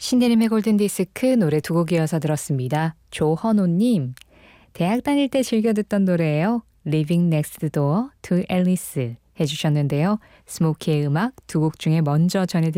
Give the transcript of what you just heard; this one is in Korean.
신혜림의 골든디스크 노래 두 곡 이어서 들었습니다. 조헌호님, 대학 다닐 때 즐겨 듣던 노래예요. Living Next Door to Alice 해주셨는데요. 스모키의 음악 두 곡 중에 먼저 전해드릴게요.